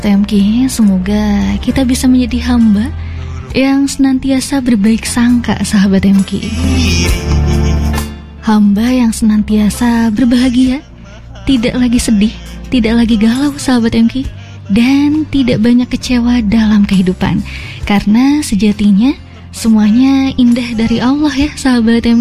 TMK, semoga kita bisa menjadi hamba yang senantiasa berbaik sangka, sahabat TMK. Hamba yang senantiasa berbahagia, tidak lagi sedih, tidak lagi galau, sahabat TMK, dan tidak banyak kecewa dalam kehidupan. Karena sejatinya semuanya indah dari Allah ya, sahabat TMK.